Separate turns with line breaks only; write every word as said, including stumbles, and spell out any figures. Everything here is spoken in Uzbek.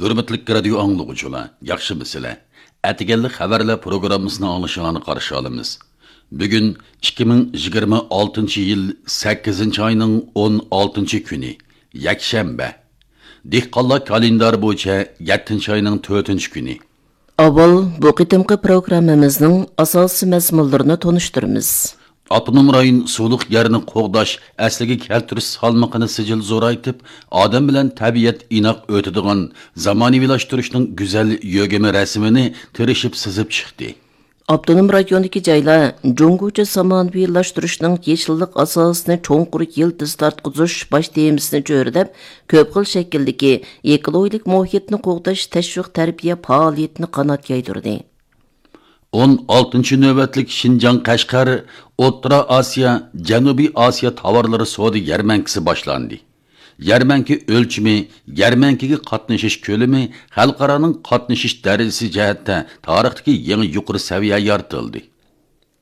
Hürmetlik radio anlıqçılar, yaxşı misile. Etigelli xabarlar programmasını anlaşılanı qarşı alımız. Bugün ikki ming yigirma oltinchi yil sakkizinchi oyning o'n oltinchi kuni, yakshanba. Dehqonlar kalendari bo'yicha yettinchi oyning to'rtinchi kuni.
Avval bu qitimqi programmamizning asosiy mazmunlarini tonishtiramiz.
Avtonom rayon suluq yerini qo'g'dash, asliga keltirish salmoqini sijil zo'raytib, odam bilan tabiat inoq o'tadigan zamonaviylashtirishning go'zal yo'gimi rasmini tirishib sizib chiqdi.
Avtonom rayondagi joylar Jungucha zamonaviylashtirishning yeshillik asosini cho'nqur yildiz tartqizish bosh temisini jo'rdab, ko'p xil shakldagi ekololik muhitni qo'g'dash tashviq tarbiya faoliyatini qanot yaydirdi.
o'n oltinchi navbatlik Şinjan Qashqar O'rta Osiyo, Janubiy Osiyo tovarlari savdo yarmankasi boshlandi. Yarmanki o'lchimi, yarmankiga qatnashish ko'lami xalqaroning qatnashish darajasi jihatda tarixdagi yangi yuqori saviya yoritildi.